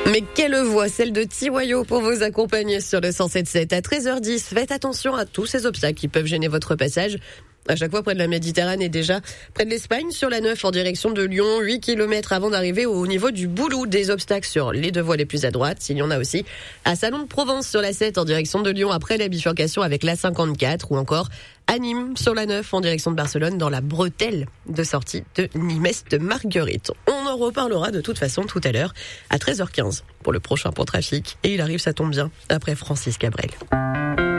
Mais quelle voix, celle de Tiwayo pour vous accompagner sur le 107.7 à 13h10. Faites attention à tous ces obstacles qui peuvent gêner votre passage. À chaque fois près de la Méditerranée, déjà près de l'Espagne, sur la 9 en direction de Lyon, 8 km avant d'arriver au niveau du Boulou. Des obstacles sur les deux voies les plus à droite, il y en a aussi à Salon de Provence sur la 7 en direction de Lyon après la bifurcation avec la 54, ou encore à Nîmes sur la 9 en direction de Barcelone dans la bretelle de sortie de Nîmes-Marguerite. On en reparlera de toute façon tout à l'heure à 13h15 pour le prochain point trafic. Et il arrive, ça tombe bien, après Francis Cabrel.